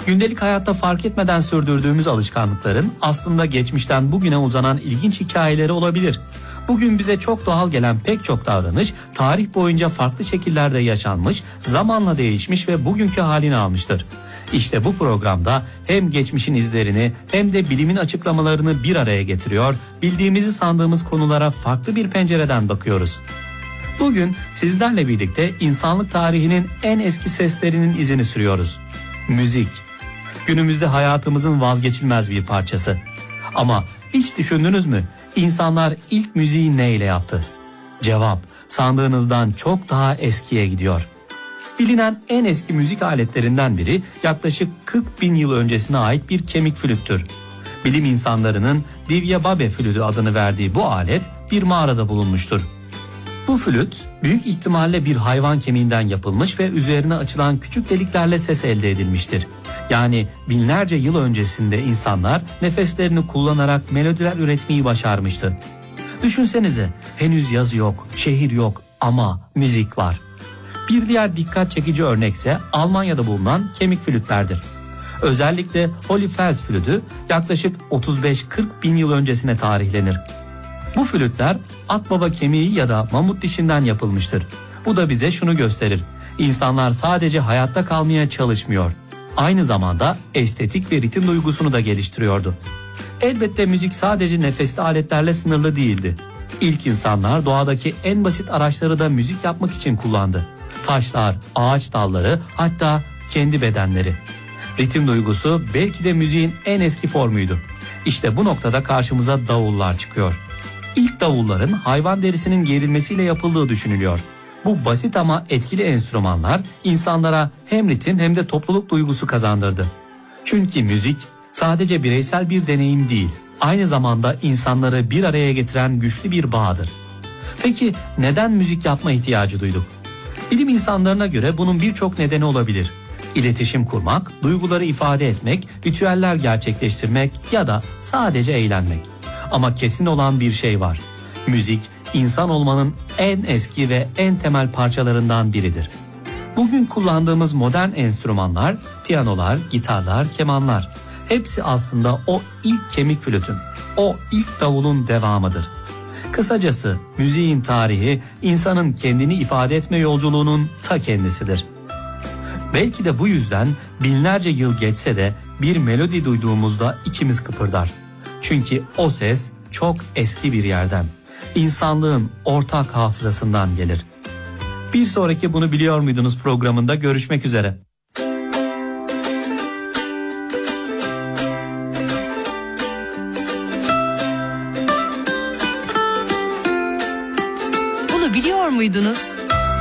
Gündelik hayatta fark etmeden sürdürdüğümüz alışkanlıkların aslında geçmişten bugüne uzanan ilginç hikayeleri olabilir. Bugün bize çok doğal gelen pek çok davranış tarih boyunca farklı şekillerde yaşanmış, zamanla değişmiş ve bugünkü halini almıştır. İşte bu programda hem geçmişin izlerini hem de bilimin açıklamalarını bir araya getiriyor, bildiğimizi sandığımız konulara farklı bir pencereden bakıyoruz. Bugün sizlerle birlikte insanlık tarihinin en eski seslerinin izini sürüyoruz. Müzik. Günümüzde hayatımızın vazgeçilmez bir parçası. Ama hiç düşündünüz mü? İnsanlar ilk müziği neyle yaptı? Cevap, sandığınızdan çok daha eskiye gidiyor. Bilinen en eski müzik aletlerinden biri yaklaşık 40 bin yıl öncesine ait bir kemik flüttür. Bilim insanlarının Divye Babe flütü adını verdiği bu alet bir mağarada bulunmuştur. Bu flüt büyük ihtimalle bir hayvan kemiğinden yapılmış ve üzerine açılan küçük deliklerle ses elde edilmiştir. Yani binlerce yıl öncesinde insanlar nefeslerini kullanarak melodiler üretmeyi başarmıştı. Düşünsenize, henüz yazı yok, şehir yok ama müzik var. Bir diğer dikkat çekici örnekse Almanya'da bulunan kemik flütlerdir. Özellikle Holy Fels flütü yaklaşık 35-40 bin yıl öncesine tarihlenir. Bu flütler akbaba kemiği ya da mamut dişinden yapılmıştır. Bu da bize şunu gösterir: İnsanlar sadece hayatta kalmaya çalışmıyor, aynı zamanda estetik ve ritim duygusunu da geliştiriyordu. Elbette müzik sadece nefesli aletlerle sınırlı değildi. İlk insanlar doğadaki en basit araçları da müzik yapmak için kullandı. Taşlar, ağaç dalları, hatta kendi bedenleri. Ritim duygusu belki de müziğin en eski formuydu. İşte bu noktada karşımıza davullar çıkıyor. İlk davulların hayvan derisinin gerilmesiyle yapıldığı düşünülüyor. Bu basit ama etkili enstrümanlar insanlara hem ritim hem de topluluk duygusu kazandırdı. Çünkü müzik sadece bireysel bir deneyim değil, aynı zamanda insanları bir araya getiren güçlü bir bağdır. Peki neden müzik yapma ihtiyacı duyduk? Bilim insanlarına göre bunun birçok nedeni olabilir. İletişim kurmak, duyguları ifade etmek, ritüeller gerçekleştirmek ya da sadece eğlenmek. Ama kesin olan bir şey var. Müzik, insan olmanın en eski ve en temel parçalarından biridir. Bugün kullandığımız modern enstrümanlar, piyanolar, gitarlar, kemanlar, hepsi aslında o ilk kemik flütün, o ilk davulun devamıdır. Kısacası müziğin tarihi insanın kendini ifade etme yolculuğunun ta kendisidir. Belki de bu yüzden binlerce yıl geçse de bir melodi duyduğumuzda içimiz kıpırdar. Çünkü o ses çok eski bir yerden, insanlığın ortak hafızasından gelir. Bir sonraki Bunu Biliyor Muydunuz programında görüşmek üzere. Bunu biliyor muydunuz?